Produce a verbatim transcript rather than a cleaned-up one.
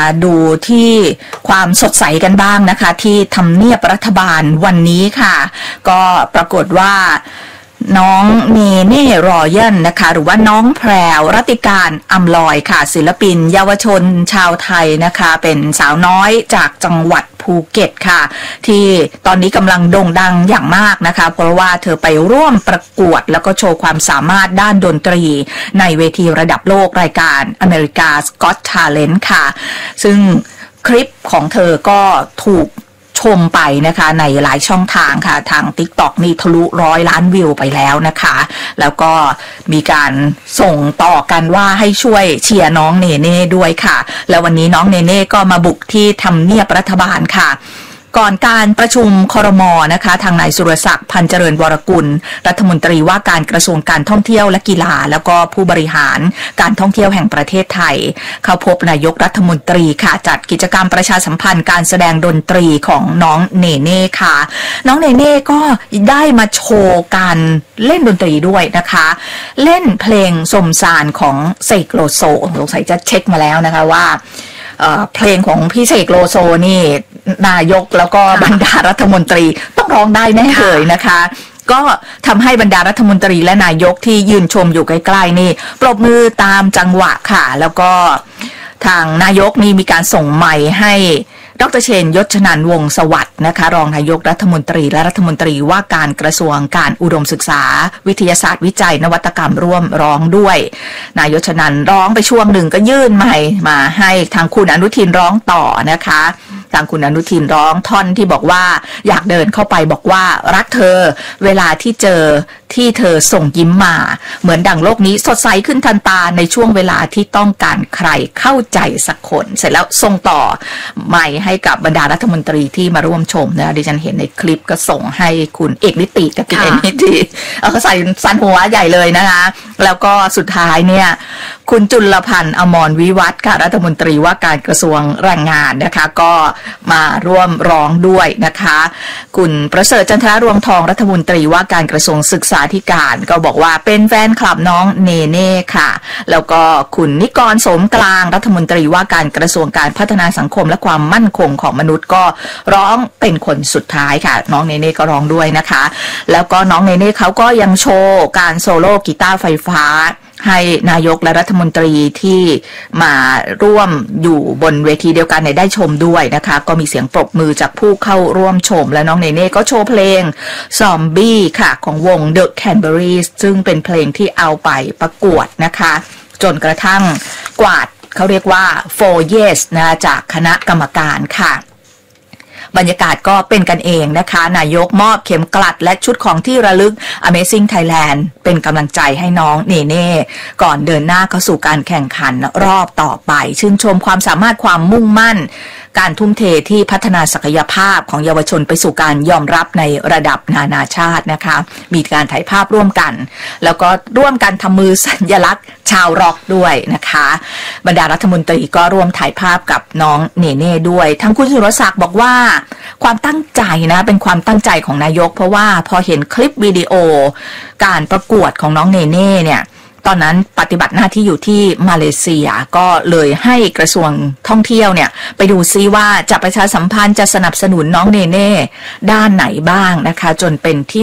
ดูที่ความสดใสกันบ้างนะคะที่ทำเนียบรัฐบาลวันนี้ค่ะก็ปรากฏว่าน้องเนเน่รอยัลนะคะหรือว่าน้องแพรวรัติการอำลอยค่ะศิลปินเยาวชนชาวไทยนะคะเป็นสาวน้อยจากจังหวัดภูเก็ตค่ะที่ตอนนี้กำลังโด่งดังอย่างมากนะคะเพราะว่าเธอไปร่วมประกวดแล้วก็โชว์ความสามารถด้านดนตรีในเวทีระดับโลกรายการ America's Got Talent ค่ะซึ่งคลิปของเธอก็ถูกชมไปนะคะในหลายช่องทางค่ะทาง TikTok นี่ทะลุร้อยล้านวิวไปแล้วนะคะแล้วก็มีการส่งต่อกันว่าให้ช่วยเชียร์น้องเนเน่ด้วยค่ะแล้ววันนี้น้องเนเน่ก็มาบุกที่ทำเนียบรัฐบาลค่ะก่อนการประชุมครม.นะคะทางนายสุรศักดิ์พันเจริญวรกุลรัฐมนตรีว่าการกระทรวงการท่องเที่ยวและกีฬาแล้วก็ผู้บริหารการท่องเที่ยวแห่งประเทศไทยเข้าพบนายกรัฐมนตรีค่ะจัดกิจกรรมประชาสัมพันธ์การแสดงดนตรีของน้องเนเน่ค่ะน้องเนเน่ก็ได้มาโชว์การเล่นดนตรีด้วยนะคะเล่นเพลงสมสารของเสกโลโซสงสัยจะเช็คมาแล้วนะคะว่าเพลงของพี่เสกโลโซนี่นายกแล้วก็บรรดารัฐมนตรีต้องร้องได้แน่เลยนะคะก็ทำให้บรรดารัฐมนตรีและนายกที่ยืนชมอยู่ใกล้ๆนี่ปรบมือตามจังหวะค่ะแล้วก็ทางนายกนี่มีการส่งไมค์ให้ดร.เชนยศชนันท์วงศ์สวัสดิ์นะคะรองนายกรัฐมนตรีและรัฐมนตรีว่าการกระทรวงการอุดมศึกษาวิทยาศาสตร์วิจัยนวัตกรรมร่วมร้องด้วยนายกชนันท์ร้องไปช่วงหนึ่งก็ยื่นไมค์มาให้ทางคุณอนุทินร้องต่อนะคะทางคุณอนุทินร้องท่อนที่บอกว่าอยากเดินเข้าไปบอกว่ารักเธอเวลาที่เจอที่เธอส่งยิ้มมาเหมือนดังโลกนี้สดใสขึ้นทันตาในช่วงเวลาที่ต้องการใครเข้าใจสักคนเสร็จแล้วส่งต่อไมค์ให้กับบรรดารัฐมนตรีที่มาร่วมชมนะดิฉันเห็นในคลิปก็ส่งให้คุณเอกนิติกับคุณเอกนิติเขาใส่สันหัวใหญ่เลยนะคะแล้วก็สุดท้ายเนี่ยคุณจุลพันธ์อมรวิวัฒน์ค่ะรัฐมนตรีว่าการกระทรวงแรงงานนะคะก็มาร่วมร้องด้วยนะคะคุณประเสริฐจันทรรวงทองรัฐมนตรีว่าการกระทรวงศึกษาธิการก็บอกว่าเป็นแฟนคลับน้องเนเน่ค่ะแล้วก็คุณนิกรสมกลางรัฐมนตรีว่าการกระทรวงการพัฒนาสังคมและความมั่นคงของมนุษย์ก็ร้องเป็นคนสุดท้ายค่ะน้องเนเน่ก็ร้องด้วยนะคะแล้วก็น้องเนเน่เขาก็ยังโชว์การโซโล่กีตาร์ไฟฟ้าให้นายกและรัฐมนตรีที่มาร่วมอยู่บนเวทีเดียวกันได้ชมด้วยนะคะก็มีเสียงปรบมือจากผู้เข้าร่วมชมและน้องเนเน่ก็โชว์เพลงซอมบี้ค่ะของวง The Cranberries ซึ่งเป็นเพลงที่เอาไปประกวดนะคะจนกระทั่งกวาดเขาเรียกว่า โฟร์ Yes นะจากคณะกรรมการค่ะบรรยากาศก็เป็นกันเองนะคะนายกมอบเข็มกลัดและชุดของที่ระลึก Amazing Thailand เป็นกำลังใจให้น้องเนเน่ก่อนเดินหน้าเข้าสู่การแข่งขันรอบต่อไปชื่นชมความสามารถความมุ่งมั่นการทุ่มเทที่พัฒนาศักยภาพของเยาวชนไปสู่การยอมรับในระดับนานาชาตินะคะมีการถ่ายภาพร่วมกันแล้วก็ร่วมกันทำมือสัญลักษณ์ชาวร็อกด้วยนะคะบรรดารัฐมนตรีก็ร่วมถ่ายภาพกับน้องเนเน่ด้วยทั้งคุณสุรศักดิ์บอกว่าความตั้งใจนะเป็นความตั้งใจของนายกเพราะว่าพอเห็นคลิปวิดีโอการประกวดของน้องเนเน่เนี่ยตอนนั้นปฏิบัติหน้าที่อยู่ที่มาเลเซียก็เลยให้กระทรวงท่องเที่ยวเนี่ยไปดูซิว่าจะประชาสัมพันธ์จะสนับสนุนน้องเนเน่ด้านไหนบ้างนะคะจนเป็นที่